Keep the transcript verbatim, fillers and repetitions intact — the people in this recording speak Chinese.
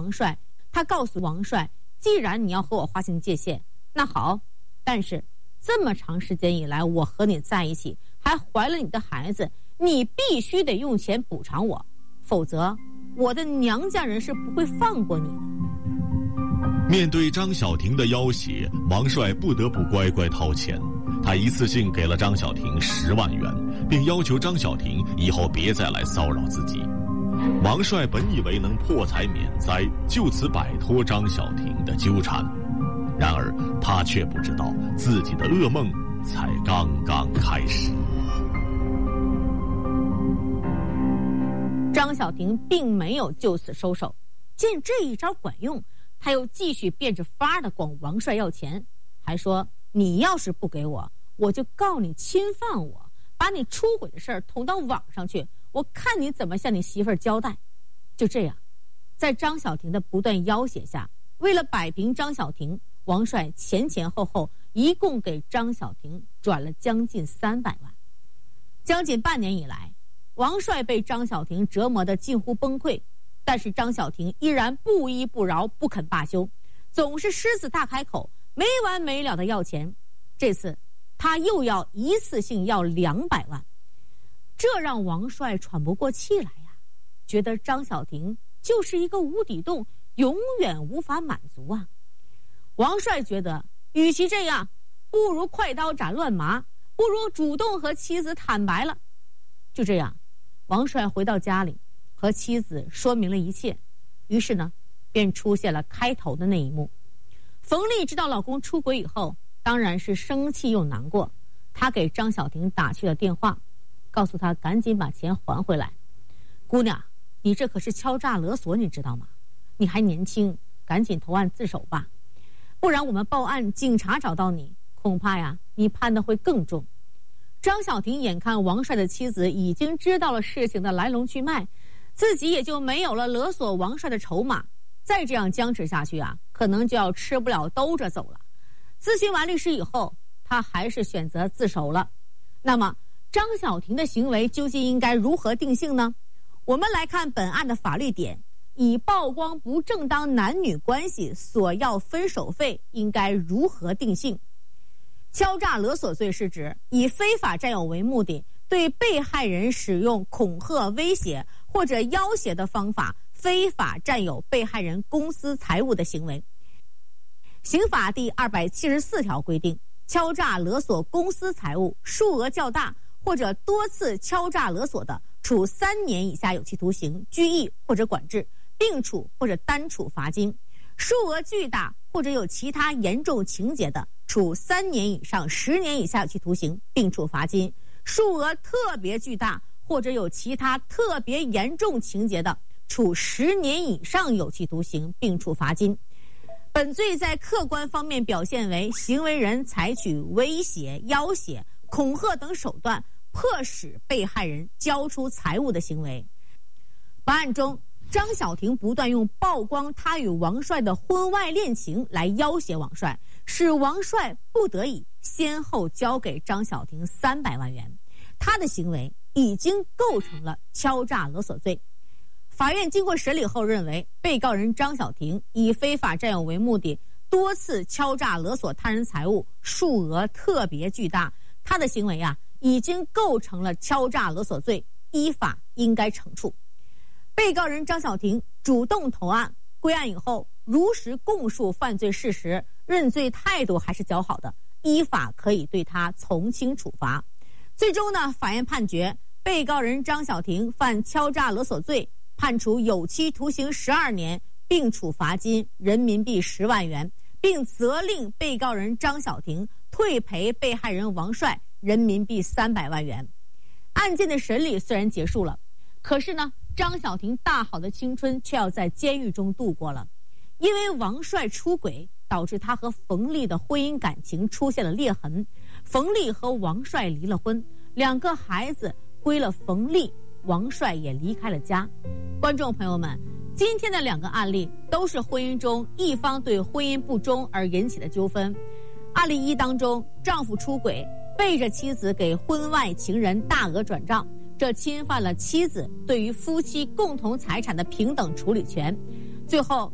王帅，他告诉王帅，既然你要和我划清界限，那好，但是这么长时间以来我和你在一起，还怀了你的孩子，你必须得用钱补偿我，否则我的娘家人是不会放过你的。 面对张小婷的要挟，王帅不得不乖乖掏钱。他一次性给了张小婷十万元，并要求张小婷以后别再来骚扰自己。王帅本以为能破财免灾，就此摆脱张小婷的纠缠，然而他却不知道自己的噩梦才刚刚开始。 张小婷并没有就此收手，见这一招管用，他又继续变着法的管王帅要钱，还说你要是不给我，我就告你侵犯我，把你出轨的事儿捅到网上去，我看你怎么向你媳妇儿交代。就这样，在张小婷的不断要挟下，为了摆平张小婷，王帅前前后后一共给张小婷转了将近三百万。将近半年以来，王帅被张小婷折磨得近乎崩溃，但是张小婷依然不依不饶，不肯罢休，总是狮子大开口，没完没了的要钱。这次他又要一次性要两百万，这让王帅喘不过气来呀，觉得张小婷就是一个无底洞，永远无法满足啊。王帅觉得与其这样，不如快刀斩乱麻，不如主动和妻子坦白了。就这样，王帅回到家里和妻子说明了一切，于是呢便出现了开头的那一幕。冯丽知道老公出轨以后，当然是生气又难过，她给张小婷打去了电话，告诉她赶紧把钱还回来。姑娘，你这可是敲诈勒索，你知道吗？你还年轻，赶紧投案自首吧，不然我们报案，警察找到你，恐怕呀你判的会更重。张小婷眼看王帅的妻子已经知道了事情的来龙去脉，自己也就没有了勒索王帅的筹码，再这样僵持下去啊，可能就要吃不了兜着走了。咨询完律师以后，他还是选择自首了。那么张小婷的行为究竟应该如何定性呢？我们来看本案的法律点，以曝光不正当男女关系索要分手费应该如何定性。敲诈勒索罪是指以非法占有为目的，对被害人使用恐吓、威胁或者要挟的方法非法占有被害人公私财物的行为。刑法第二百七十四条规定，敲诈勒索公私财物数额较大或者多次敲诈勒索的，处三年以下有期徒刑、拘役或者管制，并处或者单处罚金；数额巨大或者有其他严重情节的，处三年以上十年以下有期徒刑，并处罚金；数额特别巨大或者有其他特别严重情节的，处十年以上有期徒刑，并处罚金。本罪在客观方面表现为行为人采取威胁、要挟、恐吓等手段，迫使被害人交出财物的行为。本案中，张小婷不断用曝光她与王帅的婚外恋情来要挟王帅，使王帅不得已先后交给张小婷三百万元。她的行为已经构成了敲诈勒索罪。法院经过审理后认为，被告人张小婷以非法占有为目的，多次敲诈勒索他人财物，数额特别巨大，她的行为啊已经构成了敲诈勒索罪，依法应该惩处。被告人张小婷主动投案，归案以后如实供述犯罪事实，认罪态度还是较好的，依法可以对她从轻处罚。最终呢，法院判决被告人张小婷犯敲诈勒索罪，判处有期徒刑十二年，并处罚金人民币十万元，并责令被告人张小婷退赔被害人王帅人民币三百万元。案件的审理虽然结束了，可是呢，张小婷大好的青春却要在监狱中度过了。因为王帅出轨，导致他和冯丽的婚姻感情出现了裂痕，冯丽和王帅离了婚，两个孩子归了冯丽，王帅也离开了家。观众朋友们，今天的两个案例都是婚姻中一方对婚姻不忠而引起的纠纷。案例一当中，丈夫出轨，背着妻子给婚外情人大额转账，这侵犯了妻子对于夫妻共同财产的平等处理权。最后